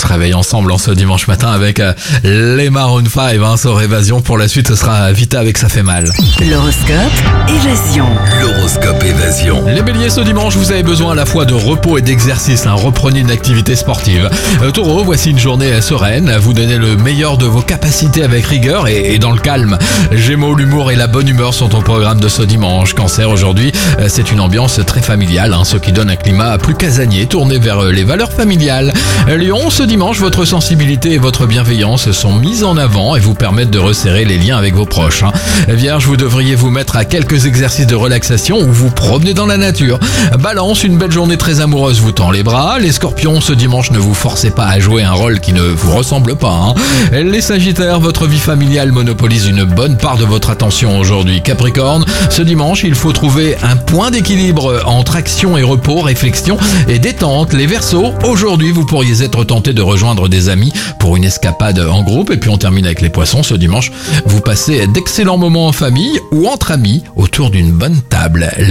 se réveille ensemble en ce dimanche matin avec les Maroon 5 sur Évasion. Pour la suite, ce sera Vita avec Ça fait mal. L'horoscope Évasion. L'horoscope Évasion. Les béliers, ce dimanche, vous avez besoin à la fois de repos et d'exercice. Reprenez une activité sportive. Taureau, voici une journée sereine. Vous donnez le meilleur de vos capacités avec rigueur et dans le calme. Gémeaux, l'humour et la bonne humeur sont au programme de ce dimanche. Cancer, aujourd'hui, c'est une ambiance très familiale, ce qui donne un climat plus casanier, tourné vers les valeurs familiales. Lion, ce dimanche, votre sensibilité et votre bienveillance sont mises en avant et vous permettent de resserrer les liens avec vos proches. Vierge, vous devriez vous mettre à quelques exercices de relaxation ou vous promener dans la nature. Balance, une belle journée très amoureuse vous tend les bras. Les Scorpions, ce dimanche, ne vous forcez pas à jouer un rôle qui ne vous ressemble pas. Les Sagittaires, votre vie familiale monopolise une bonne part de votre attention aujourd'hui. Capricorne, ce dimanche, il faut trouver un point d'équilibre entre action et repos, réflexion et détente. Les Verseaux, aujourd'hui, vous pourriez être tenté de rejoindre des amis pour une escapade en groupe. Et puis on termine avec les Poissons, ce dimanche, vous passez d'excellents moments en famille ou entre amis autour d'une bonne table.